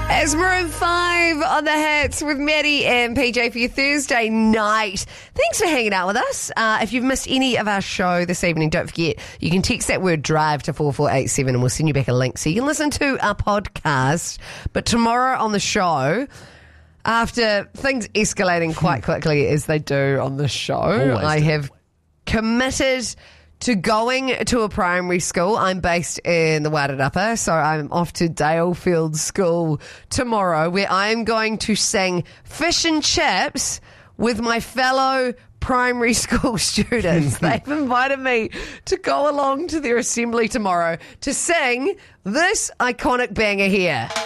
As Maroon 5 on the hits with Maddie and PJ for your Thursday night. Thanks for hanging out with us. If you've missed any of our show this evening, don't forget, you can text that word drive to 4487 and we'll send you back a link so you can listen to our podcast. But tomorrow on the show, after things escalating quite quickly as they do on the show, I have committed to going to a primary school. I'm based in the Wairarapa, so I'm off to Dalefield School tomorrow, where I am going to sing Fish and Chips with my fellow primary school students. They've invited me to go along to their assembly tomorrow to sing this iconic banger here.